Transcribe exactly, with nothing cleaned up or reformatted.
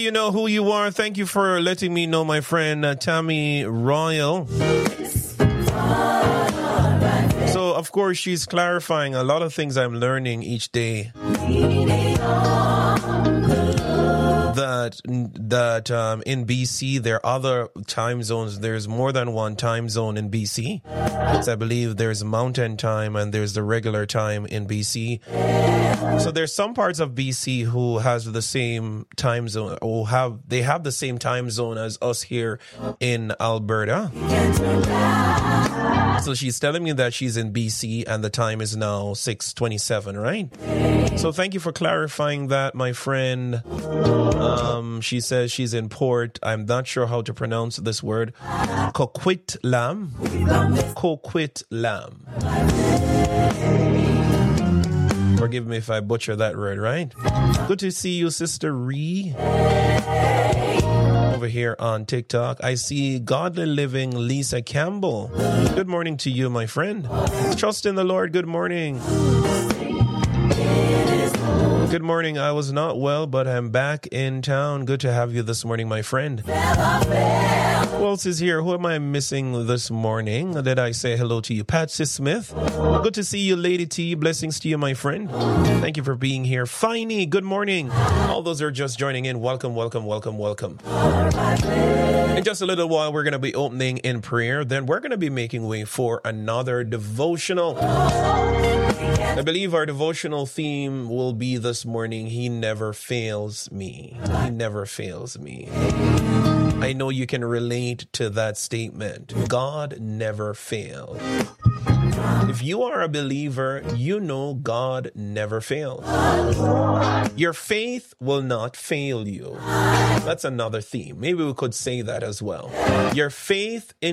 you know who you are. Thank you for letting me know, my friend uh, Tammy Royal. So, of course, she's clarifying a lot of things I'm learning each day. That that um, in B C there are other time zones. There's more than one time zone in B C. So I believe there's mountain time and there's the regular time in B C. So there's some parts of B C who has the same time zone, or have they have the same time zone as us here in Alberta. So she's telling me that she's in B C and the time is now six twenty-seven, right? So thank you for clarifying that, my friend. Um, she says she's in Port. I'm not sure how to pronounce this word. Coquitlam. Coquitlam. Forgive me if I butcher that word, right? Good to see you, Sister Ree. Over here on TikTok, I see Godly Living Lisa Campbell. Good morning to you, my friend. Trust in the Lord. Good morning. Good morning. I was not well, but I'm back in town. Good to have you this morning, my friend. Who else is here? Who am I missing this morning? Did I say hello to you? Patsy Smith. Good to see you, Lady T. Blessings to you, my friend. Thank you for being here. Finey, good morning. All those who are just joining in, welcome, welcome, welcome, welcome. In just a little while, we're going to be opening in prayer. Then we're going to be making way for another devotional. I believe our devotional theme will be this morning, He never fails me. He never fails me. I know you can relate to that statement. God never fails. If you are a believer, you know God never fails. Your faith will not fail you. That's another theme. Maybe we could say that as well. Your faith in